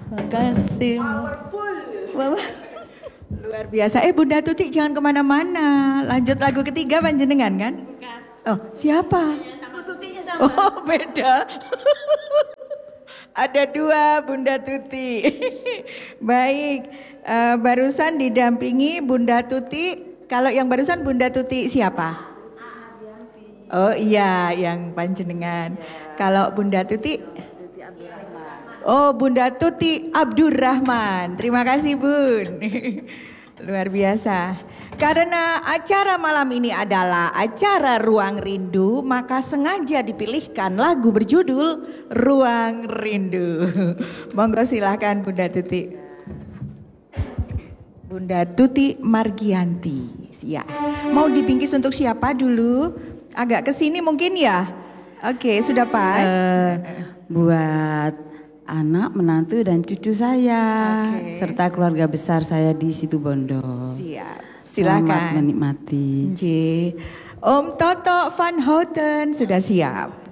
Makasih. Luar biasa. Bunda Tuti jangan kemana-mana. Lanjut lagu ketiga panjenengan kan? Bukan. Oh siapa? Sama Tutinya sama. Oh beda. Ada dua Bunda Tuti. Baik, barusan didampingi Bunda Tuti. Kalau yang barusan Bunda Tuti siapa? Oh iya, yang panjenengan. Kalau Bunda Tuti? Oh Bunda Tuti Abdurrahman. Terima kasih Bun. Luar biasa. Karena acara malam ini adalah acara Ruang Rindu, maka sengaja dipilihkan lagu berjudul Ruang Rindu. Monggo silahkan Bunda Tuti. Bunda Tuti Margianti. Ya. Mau dibingkis untuk siapa dulu? Agak ke sini mungkin ya? Oke, sudah pas. Buat anak, menantu dan cucu saya, serta keluarga besar saya di Situbondo. Siap. Selamat Silakan menikmati. Om Toto Van Houten sudah siap.